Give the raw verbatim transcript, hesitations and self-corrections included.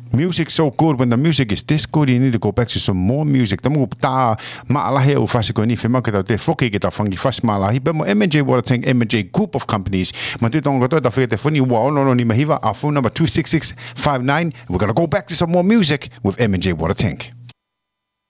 Music so good. When the music is this good, you need to go back to some more music. Tamo ta maalahi o fasiko ni fema kita te foki kita fangi fas maalahi. But M and J Water Tank, M and J group of companies. Matu tonga to ta fika te funi wa ono no ni mahiva. Our phone number two six six five nine. We're gonna go back to some more music with M and J Water Tank.